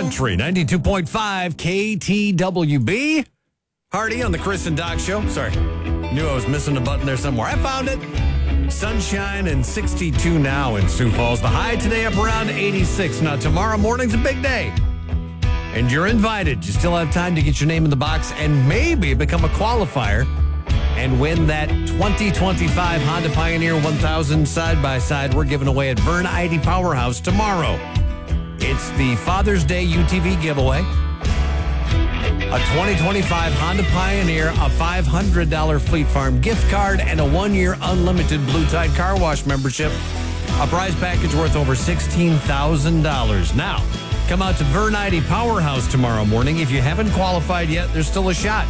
Country, 92.5 KTWB. Hardy on the Chris and Doc Show. Sorry, knew I was missing a button there somewhere. I found it. Sunshine and 62 now in Sioux Falls. The high today up around 86. Now, tomorrow morning's a big day. And you're invited. You still have time to get your name in the box and maybe become a qualifier and win that 2025 Honda Pioneer 1000 side-by-side we're giving away at Vern ID Powerhouse tomorrow. It's the Father's Day UTV giveaway. A 2025 Honda Pioneer, a $500 Fleet Farm gift card, and a 1-year unlimited Blue Tide car wash membership. A prize package worth over $16,000. Now, come out to Vern ID Powerhouse tomorrow morning. If you haven't qualified yet, there's still a shot.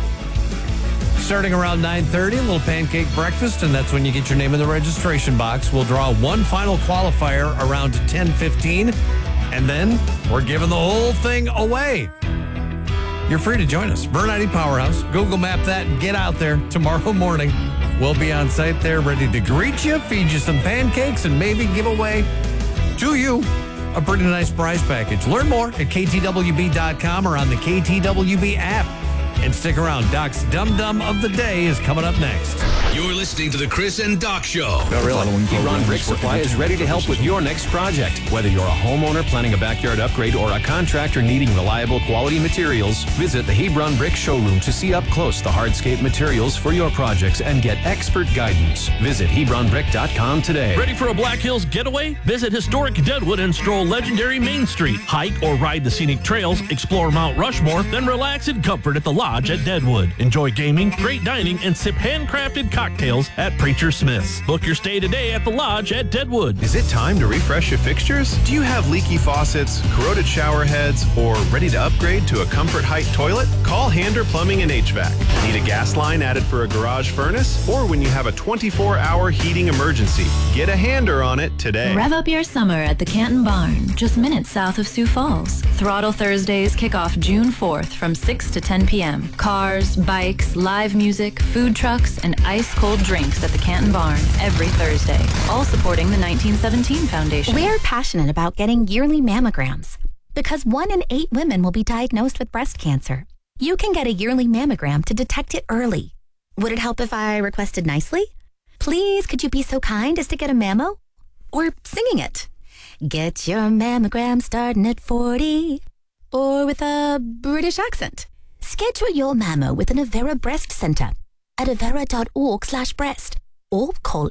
Starting around 9:30, a little pancake breakfast, and that's when you get your name in the registration box. We'll draw one final qualifier around 10:15, and then we're giving the whole thing away. You're free to join us. Vern ID Powerhouse. Google map that and get out there tomorrow morning. We'll be on site there ready to greet you, feed you some pancakes, and maybe give away to you a pretty nice prize package. Learn more at ktwb.com or on the KTWB app. And stick around. Doc's Dum Dum of the Day is coming up next. You're listening to the Chris and Doc Show. No, really. Hebron Brick Supply is ready to help with your next project. Whether you're a homeowner planning a backyard upgrade or a contractor needing reliable quality materials, visit the Hebron Brick Showroom to see up close the hardscape materials for your projects and get expert guidance. Visit HebronBrick.com today. Ready for a Black Hills getaway? Visit historic Deadwood and stroll legendary Main Street. Hike or ride the scenic trails, explore Mount Rushmore, then relax in comfort at the Lodge at Deadwood. Enjoy gaming, great dining, and sip handcrafted cocktails at Preacher Smith's. Book your stay today at the Lodge at Deadwood. Is it time to refresh your fixtures? Do you have leaky faucets, corroded shower heads, or ready to upgrade to a Comfort Height toilet? Call Hander Plumbing and HVAC. Need a gas line added for a garage furnace? Or when you have a 24-hour heating emergency? Get a Hander on it today. Rev up your summer at the Canton Barn, just minutes south of Sioux Falls. Throttle Thursdays kick off June 4th from 6 to 10 p.m. Cars, bikes, live music, food trucks, and ice-cold drinks at the Canton Barn every Thursday, all supporting the 1917 Foundation. We're passionate about getting yearly mammograms because 1 in 8 women will be diagnosed with breast cancer. You can get a yearly mammogram to detect it early. Would it help if I requested nicely? Please, could you be so kind as to get a mammo? Or singing it. Get your mammogram starting at 40. Or with a British accent. Schedule your mammo with an Avera Breast Center at avera.org/breast or call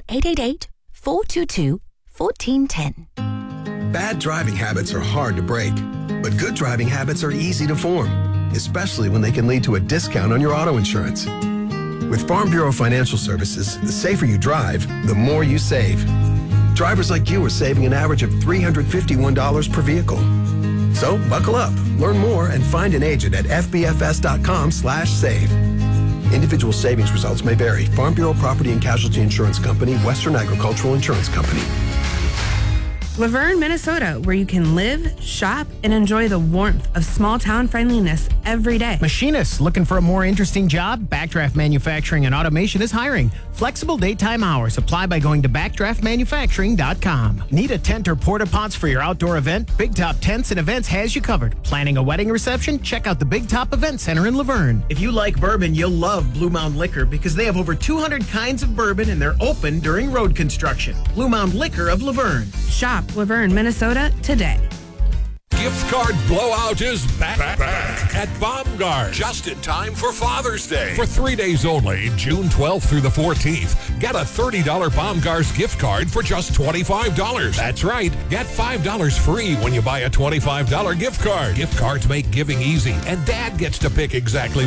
888-422-1410. Bad driving habits are hard to break, but good driving habits are easy to form, especially when they can lead to a discount on your auto insurance. With Farm Bureau Financial Services, the safer you drive, the more you save. Drivers like you are saving an average of $351 per vehicle. So buckle up, learn more, and find an agent at fbfs.com/save. Individual savings results may vary. Farm Bureau Property and Casualty Insurance Company, Western Agricultural Insurance Company. Laverne, Minnesota, where you can live, shop, and enjoy the warmth of small-town friendliness every day. Machinists looking for a more interesting job? Backdraft Manufacturing and Automation is hiring. Flexible daytime hours. Apply by going to backdraftmanufacturing.com. Need a tent or porta pots for your outdoor event? Big Top Tents and Events has you covered. Planning a wedding reception? Check out the Big Top Event Center in Laverne. If you like bourbon, you'll love Blue Mound Liquor because they have over 200 kinds of bourbon and they're open during road construction. Blue Mound Liquor of Laverne. Shop Laverne, Minnesota today. Gift card blowout is back at Baumgars. Just in time for Father's Day. For 3 days only, June 12th through the 14th, get a $30 Baumgars gift card for just $25. That's right. Get $5 free when you buy a $25 gift card. Gift cards make giving easy, and Dad gets to pick exactly